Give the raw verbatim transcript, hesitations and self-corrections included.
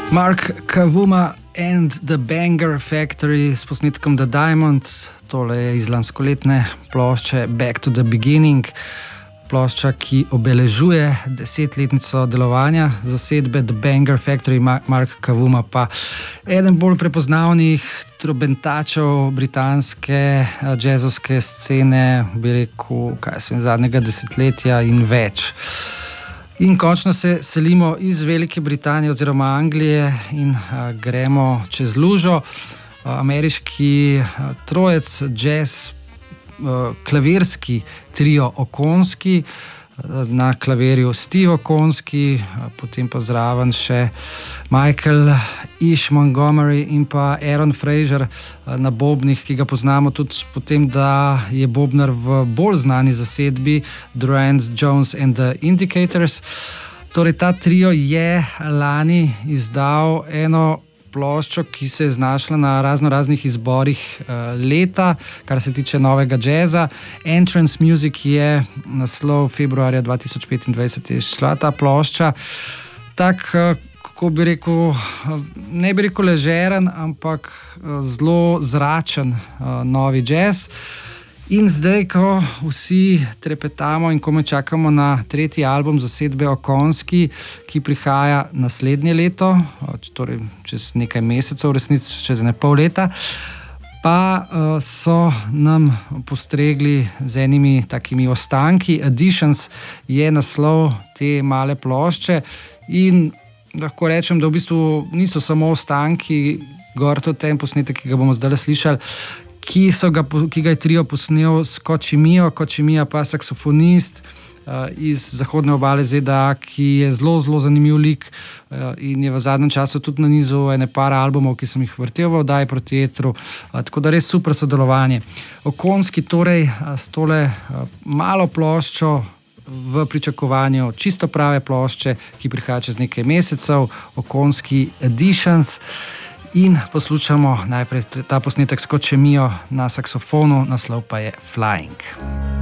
Mark Kavuma and the Banger Factory s posnetkom The Diamond, tole je iz lanskoletne plošče Back to the Beginning, plošča, ki obeležuje desetletnico delovanja zasedbe The Banger Factory. Mark Kavuma pa eden bolj prepoznavnih trobentačev britanske jazzovske scene, bi rekel, kaj sem zadnjega desetletja in več. In končno se selimo iz Velike Britanije oziroma Anglije in a, gremo čez lužo. A, ameriški a, trojec, jazz, a, klavirski trio Okonski, a, na klavirju Steve Okonski, a, potem pa zraven še Michael Ish Montgomery in pa Aaron Fraser a, na bobnih, ki ga poznamo tudi potem, da je bobnar v bolj znani zasedbi Durand Jones and the Indicators. Torej, ta trio je lani izdal eno ploščo, ki se je znašla na razno raznih izborih uh, leta, kar se tiče novega jazza. Entrance Music je naslov, februarja dva tisoč petindvajset je šla ta plošča. Tak, uh, kako bi rekel, uh, ne bi rekel ležeren, ampak uh, zelo zračen uh, novi jazz. In zdaj, ko vsi trepetamo in kome čakamo na tretji album zasedbe Okonski, ki prihaja naslednje leto, torej čez nekaj mesecev, v resnici čez ne pol leta, pa uh, so nam postregli z enimi takimi ostanki. Editions je naslov te male plošče in lahko rečem, da v bistvu niso samo ostanki, gor to ten posnetek, ki ga bomo zdaj slišali, Ki, so ga, ki ga je trio posnel s Koči Mijo, Koči Mija pa saksofonist uh, iz zahodne obale Z D A, ki je zelo, zelo zanimiv lik uh, in je v zadnjem času tudi nanizal ene par albumov, ki sem jih vrtel v oddaji Proti etru, uh, tako da res super sodelovanje. Okonski torej uh, s tole uh, malo ploščo v pričakovanju čisto prave plošče, ki prihaja čez nekaj mesecev, Okonski Editions. In poslušamo najprej ta posnetek s Kočemijo na saksofonu, naslov pa je Flying.